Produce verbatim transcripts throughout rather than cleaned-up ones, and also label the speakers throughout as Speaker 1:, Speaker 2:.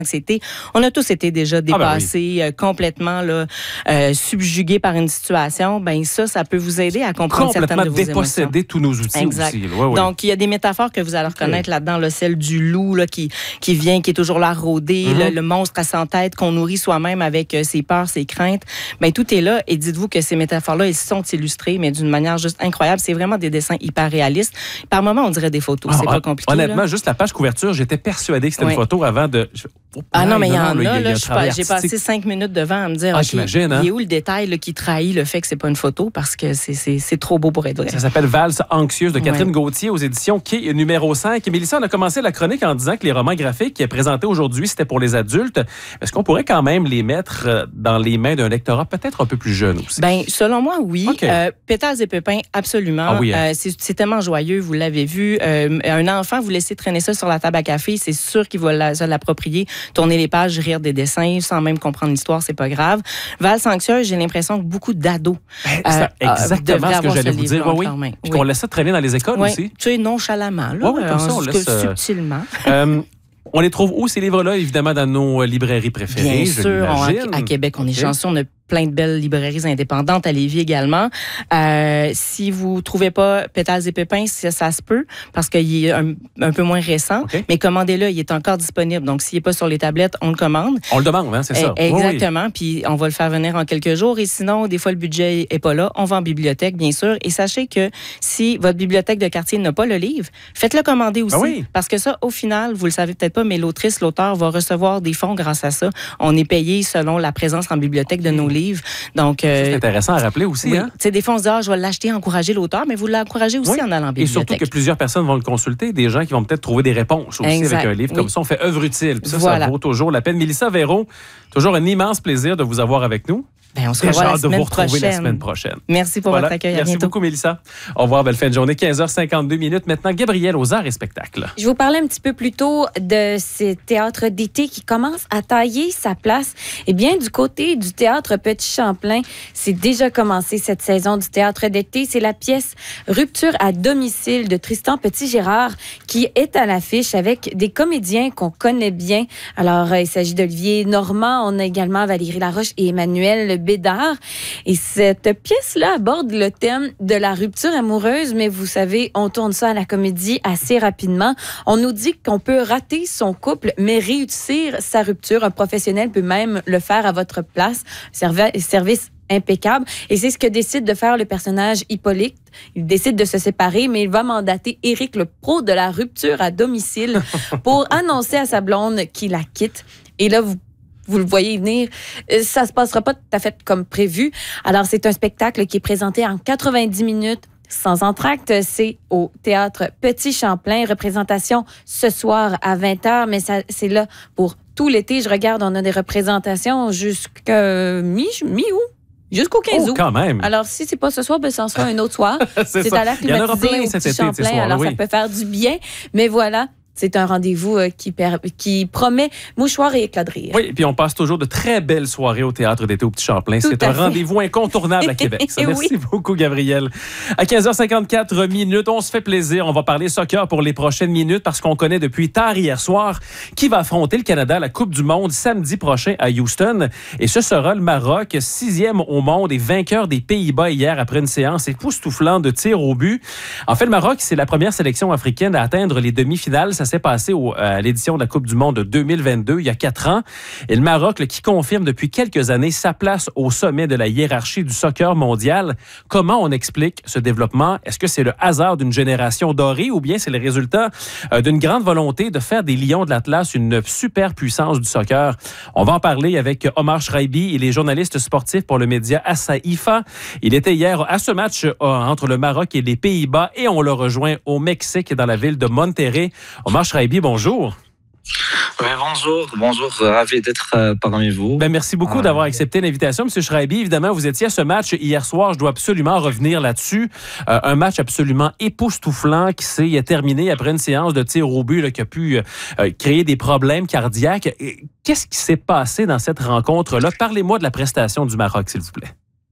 Speaker 1: C'était, on a tous été déjà dépassés, ah ben oui. euh, complètement là, euh, subjugués par une situation. Ben ça, ça peut vous aider à comprendre certaines de vos émotions.
Speaker 2: Complètement déposséder tous nos outils
Speaker 1: exact.
Speaker 2: aussi. Ouais, ouais.
Speaker 1: Donc, il y a des métaphores que vous allez reconnaître okay. là-dedans, là, celle du loup là, qui, qui vient, qui est toujours là rôdé, mm-hmm. le, le monstre à cent têtes qu'on nourrit soi-même avec euh, ses peurs, ses craintes. Ben tout est là et dites-vous que ces métaphores-là, elles sont illustrées, mais d'une manière juste incroyable. C'est vraiment des dessins hyper réalistes. Par moments, on dirait des photos. Ah, c'est pas compliqué.
Speaker 2: Honnêtement,
Speaker 1: là.
Speaker 2: Juste la page couverture, j'étais persuadée que c'était oui. une photo avant de...
Speaker 1: Oh, ah non, mais il y en a, là, j'ai passé cinq minutes devant à me dire,
Speaker 2: ah,
Speaker 1: okay,
Speaker 2: hein?
Speaker 1: il est où le détail là, qui trahit le fait que c'est pas une photo parce que c'est, c'est, c'est trop beau pour être vrai.
Speaker 2: Ça s'appelle Valse anxieuse de Catherine ouais. Gauthier aux éditions Quai numéro cinq. Et Mélissa, on a commencé la chronique en disant que les romans graphiques qui est présentés aujourd'hui, c'était pour les adultes. Est-ce qu'on pourrait quand même les mettre dans les mains d'un lectorat peut-être un peu plus jeune aussi?
Speaker 1: Bien, selon moi, oui. Okay. Euh, Pétales et pépins, absolument.
Speaker 2: Ah oui, hein?
Speaker 1: euh, c'est, c'est tellement joyeux, vous l'avez vu. Euh, un enfant, vous laissez traîner ça sur la table à café, c'est sûr qu'il va la, se l'approprier, tourner les pages, rire des dessins sans même comprendre l'histoire, c'est pas grave. Valse anxieuse, j'ai l'impression que beaucoup d'ados
Speaker 2: ben, euh, exactement euh, ce que j'allais vous dire. Oui, oui. Puis oui. qu'on laisse ça traîner dans les écoles
Speaker 1: oui.
Speaker 2: aussi.
Speaker 1: Tu sais, nonchalamment, là,
Speaker 2: oui, oui, comme ça, on laisse,
Speaker 1: subtilement.
Speaker 2: Euh, on les trouve où, ces livres-là? Évidemment, dans nos librairies préférées,
Speaker 1: bien sûr, on, à Québec, on est okay. chanceux, on a plein de belles librairies indépendantes, à Lévis également. Euh, si vous ne trouvez pas Pétales et pépins, ça, ça se peut, parce qu'il est un, un peu moins récent, okay. mais commandez-le, il est encore disponible. Donc, s'il n'est pas sur les tablettes, on le commande.
Speaker 2: On le demande, hein, c'est ça.
Speaker 1: Et, exactement, oui. Puis on va le faire venir en quelques jours. Et sinon, des fois, le budget n'est pas là. On va en bibliothèque, bien sûr. Et sachez que si votre bibliothèque de quartier n'a pas le livre, faites-le commander aussi. Ah oui. Parce que ça, au final, vous ne le savez peut-être pas, mais l'autrice, l'auteur va recevoir des fonds grâce à ça. On est payé selon la présence en bibliothèque okay. de nos livres. Donc, euh,
Speaker 2: c'est intéressant à rappeler aussi.
Speaker 1: Oui.
Speaker 2: Hein?
Speaker 1: Des fois, on se dit, ah, je vais l'acheter, encourager l'auteur, mais vous l'encouragez aussi oui. en allant en bibliothèque.
Speaker 2: Et surtout que plusieurs personnes vont le consulter, des gens qui vont peut-être trouver des réponses aussi exact. Avec un livre. Comme oui. ça, on fait œuvre utile. Puis ça, voilà. Ça vaut toujours la peine. Mélissa Véro, toujours un immense plaisir de vous avoir avec nous.
Speaker 1: Ben, on se revoit la
Speaker 2: de
Speaker 1: semaine
Speaker 2: vous retrouver
Speaker 1: prochaine.
Speaker 2: la semaine prochaine.
Speaker 1: Merci pour voilà. votre accueil.
Speaker 2: Merci beaucoup, Mélissa. Au revoir, belle fin de journée. quinze heures cinquante-deux minutes. Maintenant, Gabrielle aux arts et spectacles.
Speaker 3: Je vous parlais un petit peu plus tôt de ces théâtres d'été qui commencent à tailler sa place. Eh bien, du côté du théâtre Petit Champlain, c'est déjà commencé cette saison du théâtre d'été. C'est la pièce Rupture à domicile de Tristan Petit-Gérard qui est à l'affiche avec des comédiens qu'on connaît bien. Alors, il s'agit d'Olivier Normand. On a également Valérie Laroche et Emmanuel Bédard. Et cette pièce-là aborde le thème de la rupture amoureuse, mais vous savez, on tourne ça à la comédie assez rapidement. On nous dit qu'on peut rater son couple, mais réussir sa rupture. Un professionnel peut même le faire à votre place. Servi- service impeccable. Et c'est ce que décide de faire le personnage Hippolyte. Il décide de se séparer, mais il va mandater Éric, le pro de la rupture à domicile, pour annoncer à sa blonde qu'il la quitte. Et là, vous Vous le voyez venir, ça se passera pas tout à fait comme prévu. Alors, c'est un spectacle qui est présenté en quatre-vingt-dix minutes sans entracte. C'est au Théâtre Petit Champlain. Représentation ce soir à vingt heures, mais ça, c'est là pour tout l'été. Je regarde, on a des représentations jusqu'à mi, mi-août. Jusqu'au quinze août.
Speaker 2: Oh, quand même.
Speaker 3: Alors, si c'est pas ce soir, ben, ça en sera un autre soir.
Speaker 2: c'est
Speaker 3: c'est
Speaker 2: ça.
Speaker 3: à la climatisée au Petit Champlain. Alors, oui. ça peut faire du bien. Mais voilà. C'est un rendez-vous euh, qui, per... qui promet mouchoirs et éclats de rire.
Speaker 2: Oui, et puis on passe toujours de très belles soirées au Théâtre d'été au Petit Champlain. Tout C'est un fait. rendez-vous incontournable à Québec. Ça. Merci oui. beaucoup, Gabrielle. À quinze heures cinquante-quatre minutes, on se fait plaisir. On va parler soccer pour les prochaines minutes parce qu'on connaît depuis tard hier soir qui va affronter le Canada à la Coupe du Monde samedi prochain à Houston. Et ce sera le Maroc, sixième au monde et vainqueur des Pays-Bas hier après une séance époustouflante de tirs au but. En fait, le Maroc, c'est la première sélection africaine à atteindre les demi-finales. Ça s'est passé au, à l'édition de la Coupe du Monde de deux mille vingt-deux, il y a quatre ans. Et le Maroc, là, qui confirme depuis quelques années sa place au sommet de la hiérarchie du soccer mondial. Comment on explique ce développement? Est-ce que c'est le hasard d'une génération dorée ou bien c'est le résultat euh, d'une grande volonté de faire des Lions de l'Atlas une super puissance du soccer? On va en parler avec Omar Shraibi. Il est journaliste sportif pour le média Assaïfa. Il était hier à ce match euh, entre le Maroc et les Pays-Bas et on le rejoint au Mexique dans la ville de Monterrey. Omar Shraibi, bonjour.
Speaker 4: Oui, bonjour. Bonjour, ravi d'être euh, parmi vous.
Speaker 2: Ben, merci beaucoup euh, d'avoir accepté l'invitation, M. Shraibi. Évidemment, vous étiez à ce match hier soir. Je dois absolument revenir là-dessus. Euh, un match absolument époustouflant qui s'est terminé après une séance de tir au but là, qui a pu euh, créer des problèmes cardiaques. Qu'est-ce qui s'est passé dans cette rencontre-là? Parlez-moi de la prestation du Maroc, s'il vous plaît.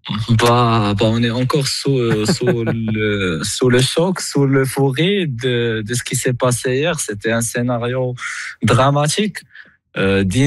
Speaker 4: Bah, bah, on est encore sous, sous, le, sous le choc, sous l'euphorie de, de ce qui s'est passé hier. C'était un scénario dramatique. Euh,